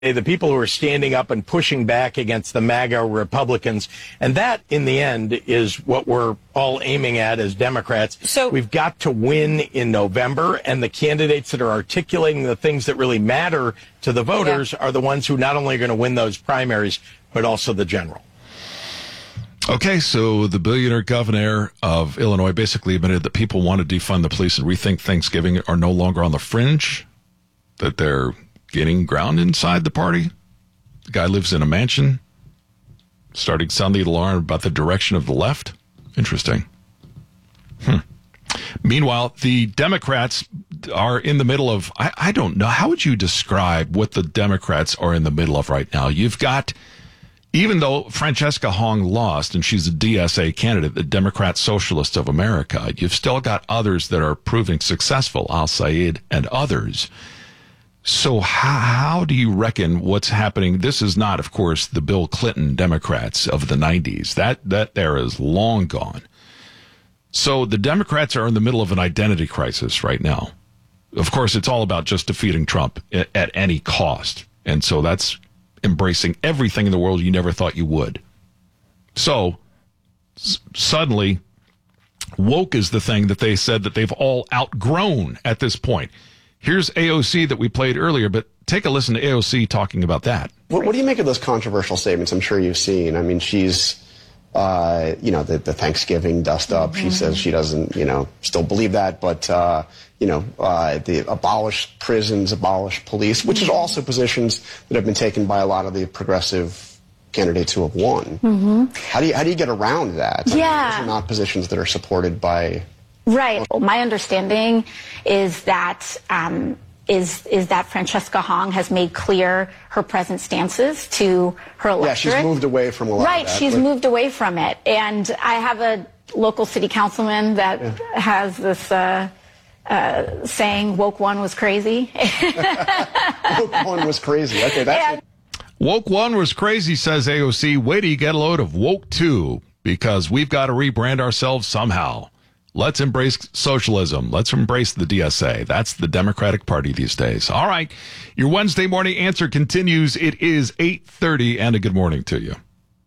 the people who are standing up and pushing back against the MAGA Republicans. And that, in the end, is what we're all aiming at as Democrats. So we've got to win in November, and the candidates that are articulating the things that really matter to the voters are the ones who not only are going to win those primaries, but also the general. Okay, so the billionaire governor of Illinois basically admitted that people want to defund the police and rethink Thanksgiving are no longer on the fringe, that they're gaining ground inside the party. The guy lives in a mansion, starting sounding the alarm about the direction of the left. Interesting. Meanwhile, the Democrats are in the middle of, I don't know, how would you describe what the Democrats are in the middle of right now? You've got, even though Francesca Hong lost and she's a DSA candidate, the Democrat Socialists of America, you've still got others that are proving successful, Al Sayed and others. So how do you reckon what's happening? This is not, of course, the Bill Clinton Democrats of the 90s. That era is long gone. So the Democrats are in the middle of an identity crisis right now. Of course, it's all about just defeating Trump at any cost. And so that's embracing everything in the world you never thought you would. So suddenly, woke is the thing that they said that they've all outgrown at this point. Here's AOC that we played earlier, but take a listen to AOC talking about that. What do you make of those controversial statements? I'm sure you've seen. I mean, she's, the Thanksgiving dust up. She says she doesn't, still believe that, but, the abolish prisons, abolish police, which is also positions that have been taken by a lot of the progressive candidates who have won. How do you get around that? Those are not positions that are supported by... Right. My understanding is that that Francesca Hong has made clear her present stances to her electorate. Yeah, she's moved away from a lot of that. Right, she's moved away from it. And I have a local city councilman that has this saying, woke one was crazy. Woke one was crazy. Okay, that's it. Woke one was crazy, says AOC. Wait till you get a load of woke two, because we've got to rebrand ourselves somehow. Let's embrace socialism. Let's embrace the DSA. That's the Democratic Party these days. All right. Your Wednesday morning answer continues. It is 8:30 and a good morning to you.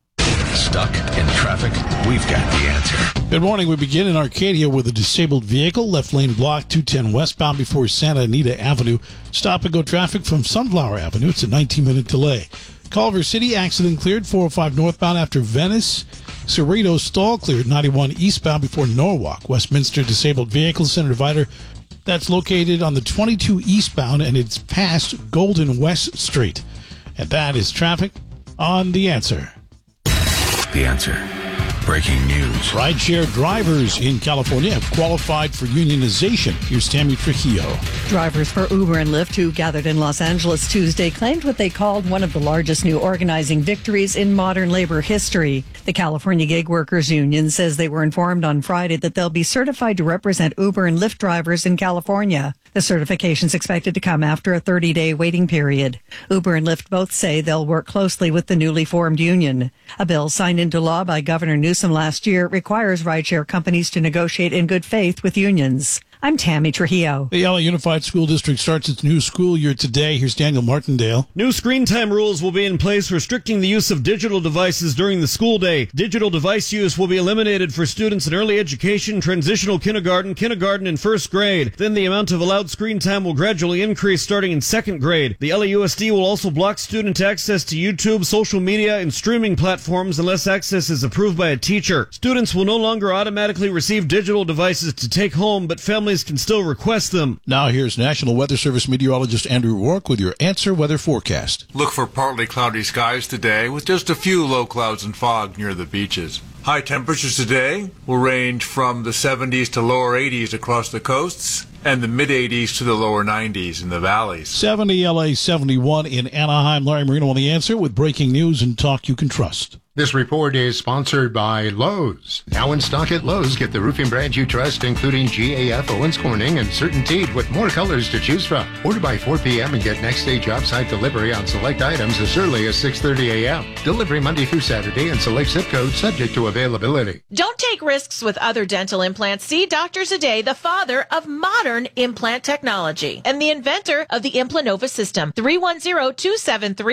Stuck in traffic? We've got the answer. Good morning. We begin in Arcadia with a disabled vehicle. Left lane blocked, 210 westbound before Santa Anita Avenue. Stop and go traffic from Sunflower Avenue. It's a 19-minute delay. Culver City, accident cleared, 405 northbound after Venice. Cerrito stall cleared, 91 eastbound before Norwalk. Westminster, disabled vehicle, center divider. That's located on the 22 eastbound, and it's past Golden West Street. And that is traffic on The Answer. The Answer. Breaking news. Rideshare drivers in California have qualified for unionization. Here's Tammy Trujillo. Drivers for Uber and Lyft who gathered in Los Angeles Tuesday claimed what they called one of the largest new organizing victories in modern labor history. The California Gig Workers Union says they were informed on Friday that they'll be certified to represent Uber and Lyft drivers in California. The certification is expected to come after a 30-day waiting period. Uber and Lyft both say they'll work closely with the newly formed union. A bill signed into law by Governor Newsom last year requires rideshare companies to negotiate in good faith with unions. I'm Tammy Trujillo. The LA Unified School District starts its new school year today. Here's Daniel Martindale. New screen time rules will be in place restricting the use of digital devices during the school day. Digital device use will be eliminated for students in early education, transitional kindergarten, and first grade. Then the amount of allowed screen time will gradually increase starting in second grade. The LAUSD will also block student access to YouTube, social media, and streaming platforms unless access is approved by a teacher. Students will no longer automatically receive digital devices to take home, but families can still request them. Now here's National Weather Service meteorologist Andrew Rourke with your Answer weather forecast. Look for partly cloudy skies today with just a few low clouds and fog near the beaches. High temperatures today will range from the 70s to lower 80s across the coasts and the mid-80s to the lower 90s in the valleys. 70 LA, 71 in Anaheim. Larry Marino on The Answer with breaking news and talk you can trust. This report is sponsored by Lowe's. Now in stock at Lowe's, get the roofing brand you trust, including GAF, Owens Corning, and CertainTeed with more colors to choose from. Order by 4 p.m. and get next day job site delivery on select items as early as 6:30 a.m. Delivery Monday through Saturday and select zip codes subject to availability. Don't take risks with other dental implants. See Dr. Zade, the father of modern modern implant technology and the inventor of the Implanova system. 310-273